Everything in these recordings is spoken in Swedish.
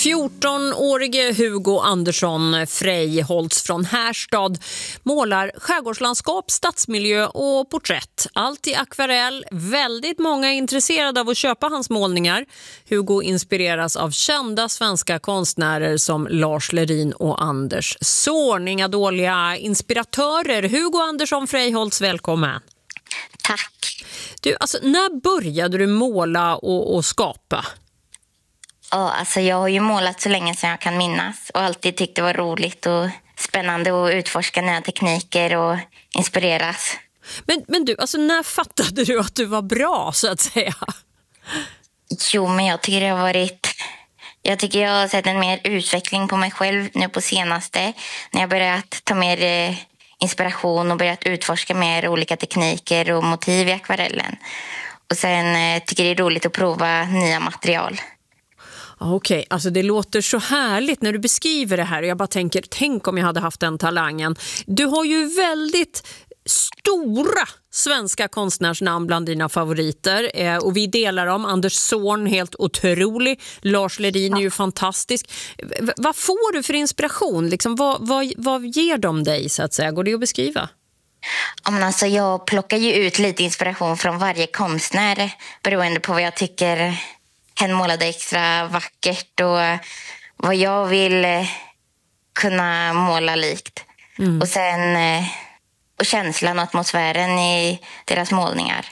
14-årige Hugo Andersson Frejholtz från Härstad målar skärgårdslandskap, stadsmiljö och porträtt. Allt i akvarell. Väldigt många är intresserade av att köpa hans målningar. Hugo inspireras av kända svenska konstnärer som Lars Lerin och Anders Zorn. Inga dåliga inspiratörer. Hugo Andersson Frejholtz, välkommen. Tack. Du, alltså, när började du måla och skapa? Ja, alltså jag har ju målat så länge sedan jag kan minnas och alltid tyckt det var roligt och spännande att utforska nya tekniker och inspireras. Men du, alltså när fattade du att du var bra, så att säga? Jo, men jag tycker jag har sett en mer utveckling på mig själv nu på senaste. När jag börjat ta mer inspiration och börjat utforska mer olika tekniker och motiv i akvarellen. Och sen tycker jag det är roligt att prova nya material. Okej, alltså det låter så härligt när du beskriver det här och jag bara tänker, tänk om jag hade haft den talangen. Du har ju väldigt stora svenska konstnärsnamn bland dina favoriter och vi delar dem. Anders Zorn, helt otrolig. Lars Lerin är ju fantastisk. Vad får du för inspiration? Liksom, vad ger de dig, så att säga? Går det att beskriva? Alltså jag plockar ju ut lite inspiration från varje konstnär beroende på vad jag tycker hen målade extra vackert och vad jag vill kunna måla likt. Och sen och känslan och atmosfären i deras målningar.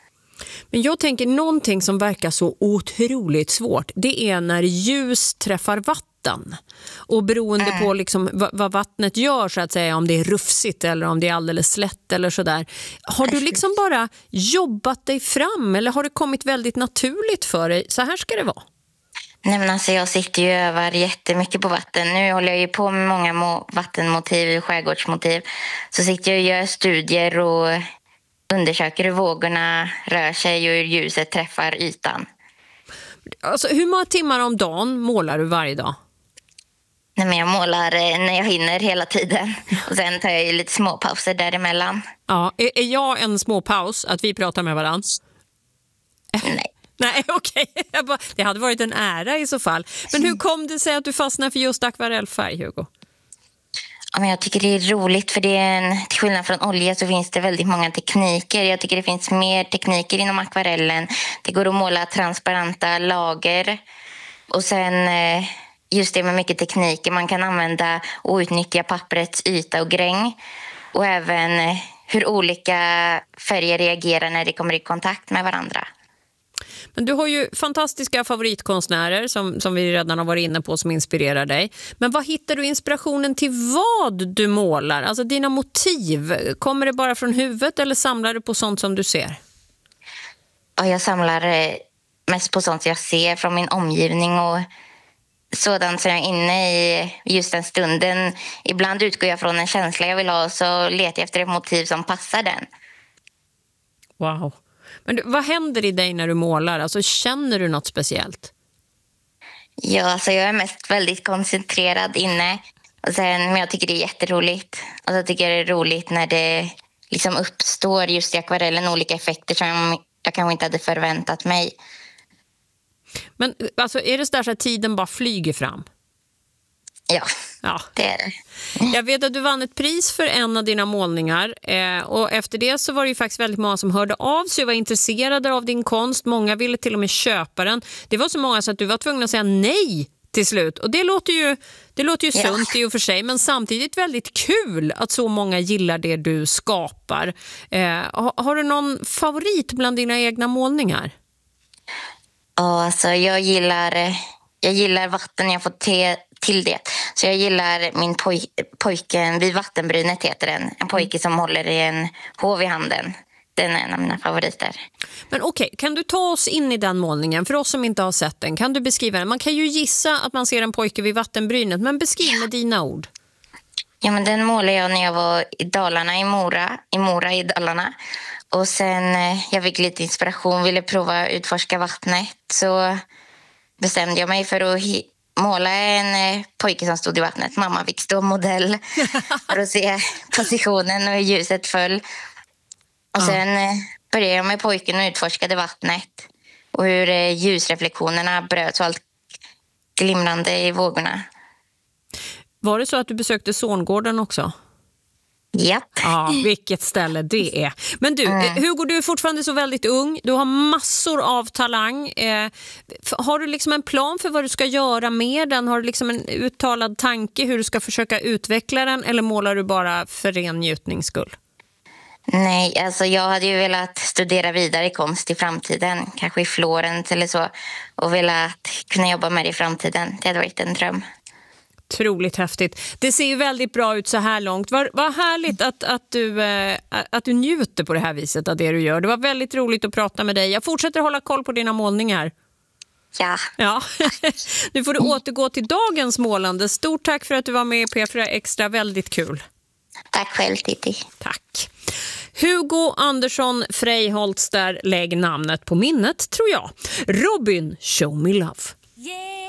Men jag tänker någonting som verkar så otroligt svårt. Det är när ljus träffar vatten. Och beroende på liksom vad vattnet gör, så att säga, om det är rufsigt eller om det är alldeles slätt eller sådär. Har du liksom bara jobbat dig fram eller har det kommit väldigt naturligt för dig? Så här ska det vara. Nej, men alltså jag sitter ju och övar jättemycket på vatten. Nu håller jag ju på med många vattenmotiv och skärgårdsmotiv. Så sitter jag och gör studier och undersöker hur vågorna rör sig och hur ljuset träffar ytan. Alltså, hur många timmar om dagen målar du varje dag? Nej, men jag målar när jag hinner hela tiden. Och sen tar jag ju lite småpauser däremellan. Ja, är jag en småpaus att vi pratar med varandra? Nej. Nej, okej. Det hade varit en ära i så fall. Men hur kom det sig att du fastnade för just akvarellfärg, Hugo? Ja, men jag tycker det är roligt för till skillnad från olja så finns det väldigt många tekniker. Jag tycker det finns mer tekniker inom akvarellen. Det går att måla transparenta lager. Och sen just det med mycket tekniker. Man kan använda och utnyttja papperets yta och gräng. Och även hur olika färger reagerar när de kommer i kontakt med varandra. Men du har ju fantastiska favoritkonstnärer som vi redan har varit inne på som inspirerar dig. Men vad hittar du inspirationen till vad du målar? Alltså dina motiv, kommer det bara från huvudet eller samlar du på sånt som du ser? Ja, jag samlar mest på sånt jag ser från min omgivning och sådant som jag är inne i just den stunden. Ibland utgår jag från en känsla jag vill ha och så letar jag efter ett motiv som passar den. Wow. Men vad händer i dig när du målar? Alltså, känner du något speciellt? Ja, alltså jag är mest väldigt koncentrerad inne. Men jag tycker det är jätteroligt. Och så tycker jag det är roligt när det liksom uppstår just i akvarellen olika effekter som jag kanske inte hade förväntat mig. Men alltså, är det så att tiden bara flyger fram? Ja, det är det. Jag vet att du vann ett pris för en av dina målningar och efter det så var det ju faktiskt väldigt många som hörde av sig och var intresserade av din konst. Många ville till och med köpa den. Det var så många så att du var tvungen att säga nej till slut. Och det låter ju sunt i och för sig, men samtidigt väldigt kul att så många gillar det du skapar. Har du någon favorit bland dina egna målningar? Ja, alltså jag gillar vatten jag får till det. Så jag gillar min pojken vid vattenbrynet heter den. En pojke som håller i en hov i handen. Den är en av mina favoriter. Men okej, kan du ta oss in i den målningen? För oss som inte har sett den, kan du beskriva den? Man kan ju gissa att man ser en pojke vid vattenbrynet, men beskriv med dina ord. Ja, men den målade jag när jag var i Dalarna, i Mora i Dalarna. Och sen jag fick lite inspiration, ville prova att utforska vattnet. Så bestämde jag mig för att måla en pojke som stod i vattnet. Mamma fick stå modell för att se positionen och hur ljuset föll. Och sen började jag med pojken och utforskade vattnet. Och hur ljusreflektionerna bröts och allt glimrande i vågorna. Var det så att du besökte Zorngården också? Japp. Ja, vilket ställe det är. Men du, Hugo, du är fortfarande så väldigt ung. Du har massor av talang. Har du liksom en plan för vad du ska göra med den? Har du liksom en uttalad tanke hur du ska försöka utveckla den? Eller målar du bara för ren njutnings skull? Nej, alltså jag hade ju velat studera vidare i konst i framtiden. Kanske i Florens eller så. Och velat kunna jobba med det i framtiden. Det hade varit en dröm. Otroligt häftigt. Det ser ju väldigt bra ut så här långt. Vad härligt att du njuter på det här viset av det du gör. Det var väldigt roligt att prata med dig. Jag fortsätter hålla koll på dina målningar. Ja. Nu får du återgå till dagens målande. Stort tack för att du var med i P4 Extra. Väldigt kul. Tack själv, Titti. Tack. Hugo Andersson Freiholtz, där lägg namnet på minnet, tror jag. Robin, Show Me Love.